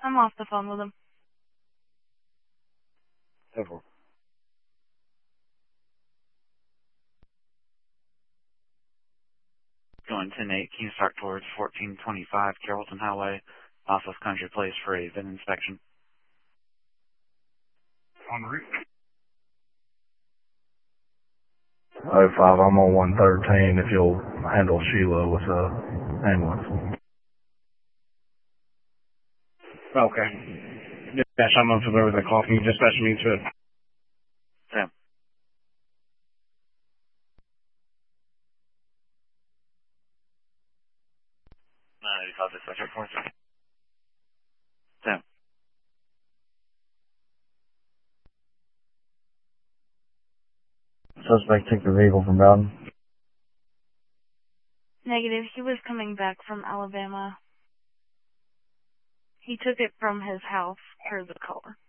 I'm off the phone with him. Over. Going 10-8, can you start towards 1425 Carrollton Highway, off of Country Place for a VIN inspection? En route. 05, I'm on 113 if you'll handle Sheila with the ambulance. Okay. Dispatch, I'm unfamiliar with the call. Can you dispatch me to it? Sam. 985 dispatch report, sir. Sam. Suspect took the vehicle from Bowden. Negative. He was coming back from Alabama. He took it from his house, per the caller.